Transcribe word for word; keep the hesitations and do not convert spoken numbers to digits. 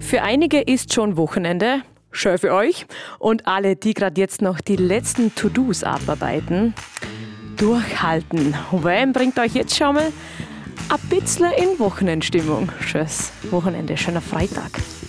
Für einige ist schon Wochenende, schön für euch. Und alle, die gerade jetzt noch die letzten To-Dos abarbeiten, durchhalten. Wem bringt euch jetzt schon mal ein bisschen in Wochenendstimmung? Schönes Wochenende, schöner Freitag.